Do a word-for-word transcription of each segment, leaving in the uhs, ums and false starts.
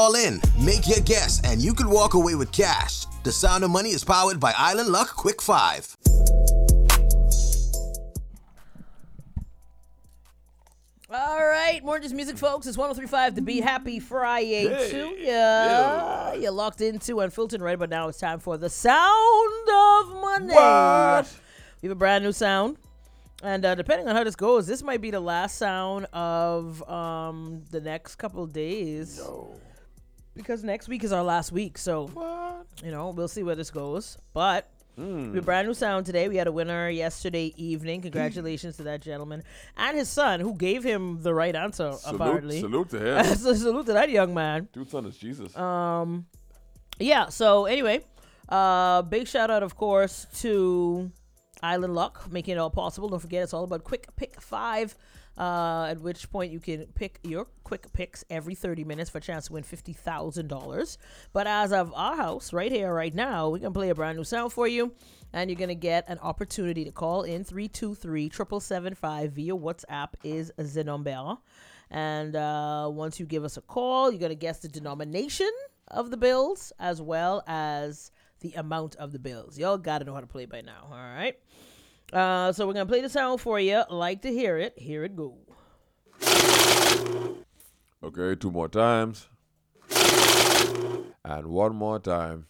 Call in, make your guess, and you could walk away with cash. The Sound of Money is powered by Island Luck Quick Five. All right, more just music, folks. It's one oh three point five The Beat. Happy Friday Hey. to you. Yeah. You're locked into Unfiltered right about now. It's time for the Sound of Money. What? We have a brand new sound. And uh, depending on how this goes, this might be the last sound of um, the next couple of days. No. Because next week is our last week. So, What? you know, we'll see where this goes. But Mm. we have a brand new sound today. We had a winner yesterday evening. Congratulations to that gentleman and his son, who gave him the right answer, Salute, apparently. salute to him. So salute to that young man. Dude's son is Jesus. Um, yeah. So anyway, uh, big shout out, of course, to Island Luck, making it all possible. Don't forget, it's all about Quick Pick Five. Uh, at which point you can pick your quick picks every thirty minutes for a chance to win fifty thousand dollars. But as of our house, right here, right now, we're going to play a brand new sound for you. And you're going to get an opportunity to call in three two three, seven seven seven five via WhatsApp is the number. And uh, once you give us a call, you're going to guess the denomination of the bills as well as the amount of the bills. Y'all got to know how to play by now, all right? Uh, so we're going to play the sound for you. Like to hear it. Here it go. Okay, two more times. And one more time.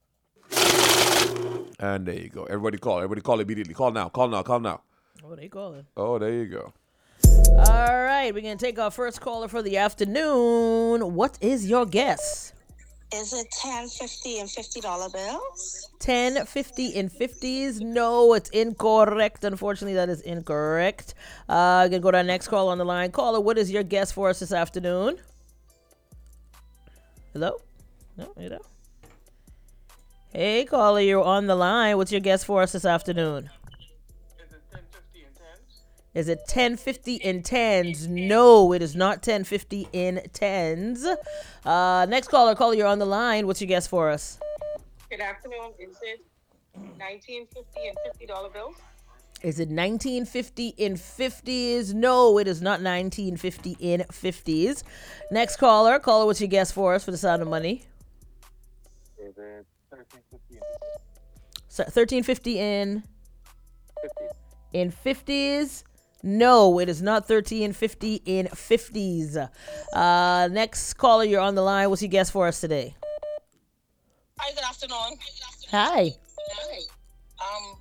And there you go. Everybody call. Everybody call immediately. Call now. Call now. Call now. Oh, they calling. Oh, there you go. All right, we're going to take our first caller for the afternoon. What is your guess? Is it ten, fifty, and fifty dollar bills? ten, fifty, and fifties. No, it's incorrect. Unfortunately, that is incorrect. Uh, going to go to our next call on the line. Caller, what is your guess for us this afternoon? Hello? No, you know. Hey, caller, you're on the line. What's your guess for us this afternoon? Is it ten, fifty, and tens? No, it is not ten, fifty, in tens. Uh, next caller, caller, you're on the line. What's your guess for us? Good afternoon. Is it nineteen fifty and fifty dollar bills? Is it nineteen fifty in fifties? No, it is not nineteen fifty in fifties. Next caller, caller, what's your guess for us for the Sound of Money? Is it thirteen fifty So, thirteen fifty in and fifty? in fifties. No, it is not thirteen fifty in fifties. Uh, next caller, you're on the line. What's your guess for us today? Hi, good afternoon. Hi. Hi. Um,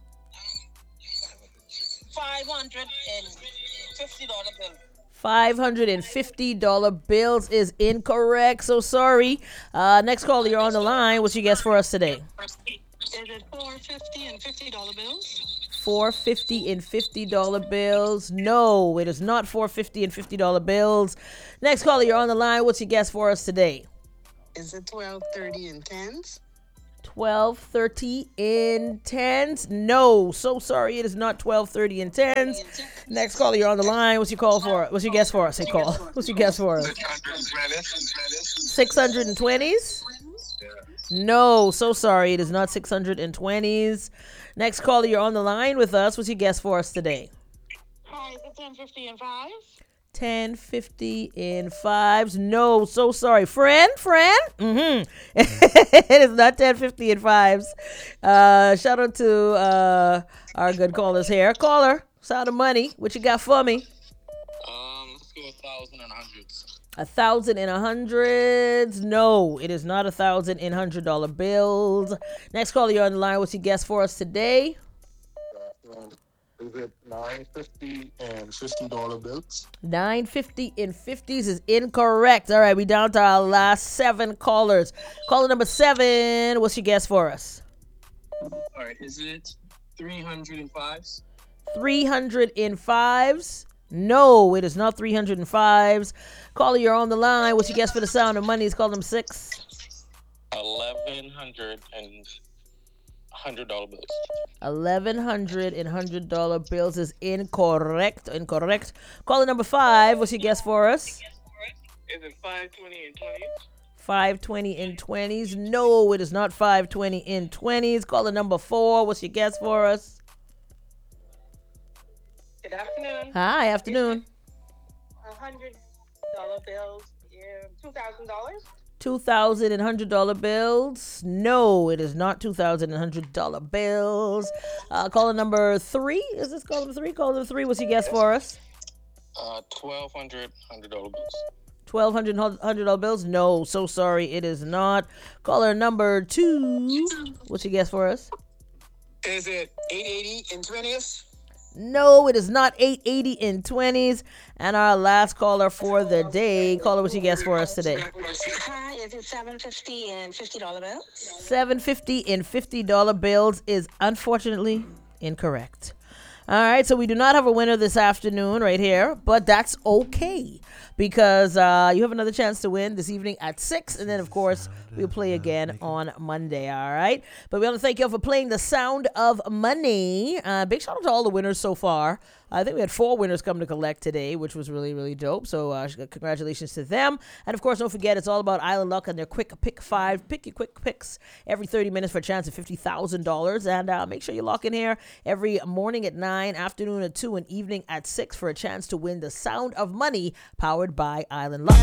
five hundred and fifty dollar bill. five hundred fifty dollars bills is incorrect. So sorry. Uh, next caller, you're on the line. What's your guess for us today? Is it four fifty and fifty dollar bills? four fifty and fifty dollar bills. No, it is not four fifty and fifty dollar bills. Next caller, you're on the line. What's your guess for us today? Is it twelve thirty and tens? twelve thirty in tens. No, so sorry, it is not twelve thirty in tens. Next caller, you're on the line. What's your call for? What's your guess for us? Hey, call. What's your guess for us? six hundred twenties? No, so sorry, it is not six hundred twenties. Next caller, you're on the line with us. What's your guess for us today? Hi, is it ten fifty and five? ten fifty in fives. No, so sorry. Friend, friend? Mm-hmm. It is not ten fifty in fives. Uh, shout out to uh, our good callers here. Caller, Sound of Money. What you got for me? Um, let's go a thousand and hundreds. A thousand in a hundreds. No, it is not a thousand in hundred dollar bills. Next caller, you're on the line. What's your guess for us today? Is it nine fifty and fifty dollar bills? nine fifty in fifties is incorrect. All right, we down to our last seven callers. Caller number seven. What's your guess for us? All right, is it three hundred and fives? three hundred in fives. No, it is not three hundred in fives. Caller, you're on the line. What's your guess for the Sound of Money? It's called them six. Eleven hundred and hundred dollar bills. eleven hundred in hundred dollar bills is incorrect. Incorrect. Caller number five. What's your guess for us? Is it five twenty and twenty? five twenty in twenties. No, it is not five twenty in twenties. Caller number four. What's your guess for us? Good afternoon. Hi, afternoon. A hundred dollar bills. Yeah, two thousand dollars. two thousand and one hundred dollar bills. No, it is not two thousand and one hundred dollar bills. Uh, caller number three. Is this caller number three? Caller number three. What's your guess for us? Uh, twelve hundred hundred dollar bills. twelve hundred one hundred dollar bills. No, so sorry, it is not. Caller number two. What's your guess for us? Is it eight eighty in twenties? No, it is not eight eighty in twenties. And our last caller for the day. Caller, what's your guess for us today? Hi, is it seven fifty and fifty dollar bills? seven fifty in fifty dollar bills is unfortunately incorrect. All right, so we do not have a winner this afternoon right here, but that's okay because uh, you have another chance to win this evening at six, and then, of course, we'll play again on Monday, all right? But we want to thank you all for playing The Sound of Money. Uh, big shout out to all the winners so far. I think we had four winners come to collect today, which was really, really dope. So uh, congratulations to them. And, of course, don't forget, it's all about Island Luck and their Quick Pick five. Pick your quick picks every thirty minutes for a chance of fifty thousand dollars. And uh, make sure you lock in here every morning at nine, afternoon at two, and evening at six for a chance to win The Sound of Money powered by Island Luck.